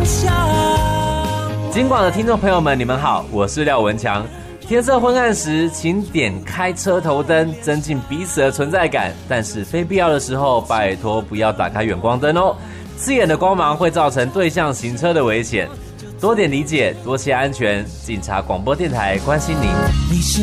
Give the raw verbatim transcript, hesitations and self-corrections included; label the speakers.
Speaker 1: 向。
Speaker 2: 金广的听众朋友们，你们好，我是廖文强。天色昏暗时，请点开车头灯，增进彼此的存在感。但是非必要的时候，拜托不要打开远光灯哦，刺眼的光芒会造成对向行车的危险。多点理解，多些安全。警察广播电台关心您。
Speaker 1: 你是